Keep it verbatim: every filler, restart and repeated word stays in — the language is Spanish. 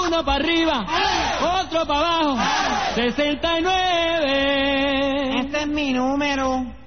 Uno para arriba, otro para abajo, sesenta y nueve. Este es mi número.